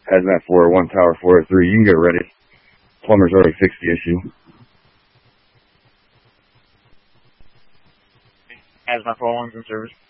Hazmat 401, Tower 403. You can get ready. Plumber's already fixed the issue. Hazmat 401's in service.